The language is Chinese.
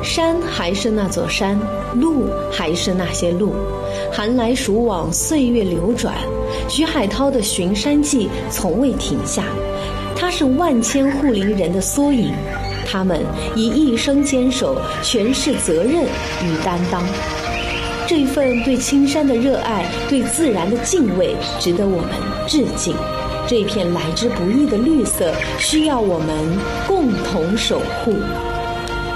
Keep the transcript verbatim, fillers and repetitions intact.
山还是那座山，路还是那些路，寒来暑往，岁月流转，徐海涛的寻山记从未停下。他是万千护林人的缩影，他们以一生坚守，诠释责任与担当。这份对青山的热爱，对自然的敬畏，值得我们致敬。这片来之不易的绿色，需要我们共同守护。